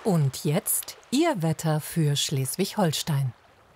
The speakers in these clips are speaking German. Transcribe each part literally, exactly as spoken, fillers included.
Und jetzt Ihr Wetter für Schleswig-Holstein.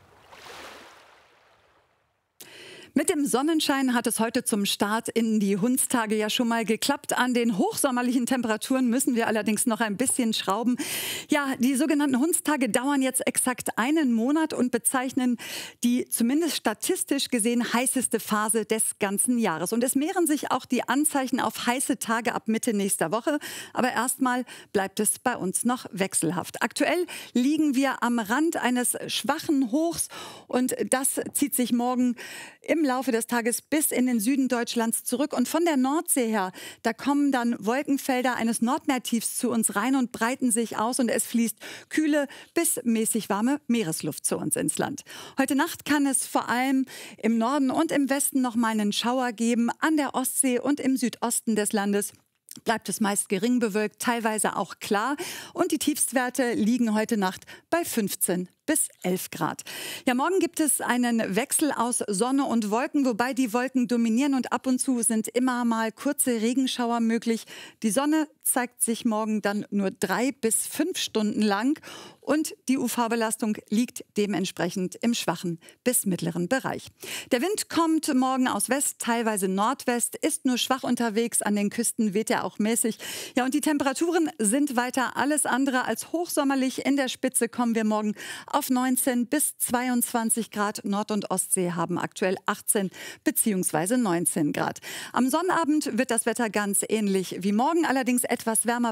Mit dem Sonnenschein hat es heute zum Start in die Hundstage ja schon mal geklappt. An den hochsommerlichen Temperaturen müssen wir allerdings noch ein bisschen schrauben. Ja, die sogenannten Hundstage dauern jetzt exakt einen Monat und bezeichnen die zumindest statistisch gesehen heißeste Phase des ganzen Jahres. Und es mehren sich auch die Anzeichen auf heiße Tage ab Mitte nächster Woche. Aber erstmal bleibt es bei uns noch wechselhaft. Aktuell liegen wir am Rand eines schwachen Hochs und das zieht sich morgen im Laufe des Tages bis in den Süden Deutschlands zurück. Und von der Nordsee her, da kommen dann Wolkenfelder eines Nordmeertiefs zu uns rein und breiten sich aus. Und es fließt kühle bis mäßig warme Meeresluft zu uns ins Land. Heute Nacht kann es vor allem im Norden und im Westen noch mal einen Schauer geben. An der Ostsee und im Südosten des Landes bleibt es meist gering bewölkt, teilweise auch klar. Und die Tiefstwerte liegen heute Nacht bei fünfzehn bis elf Grad. Ja, morgen gibt es einen Wechsel aus Sonne und Wolken, wobei die Wolken dominieren und ab und zu sind immer mal kurze Regenschauer möglich. Die Sonne zeigt sich morgen dann nur drei bis fünf Stunden lang und die U V-Belastung liegt dementsprechend im schwachen bis mittleren Bereich. Der Wind kommt morgen aus West, teilweise Nordwest, ist nur schwach unterwegs. An den Küsten weht er auch mäßig. Ja, und die Temperaturen sind weiter alles andere als hochsommerlich. In der Spitze kommen wir morgen auf neunzehn bis zweiundzwanzig Grad. Nord- und Ostsee haben aktuell achtzehn bzw. neunzehn Grad. Am Sonnabend wird das Wetter ganz ähnlich wie morgen, allerdings etwas wärmer.